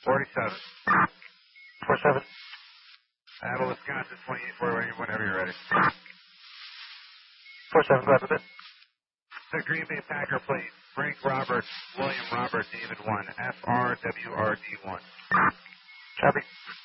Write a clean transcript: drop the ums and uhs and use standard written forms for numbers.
47. 47. Apple, Wisconsin, 28 whenever you're ready. 47, go ahead with it. The Green Bay Packer plate, Frank Robert, William Robert, David 1, FRWRD 1. Copy.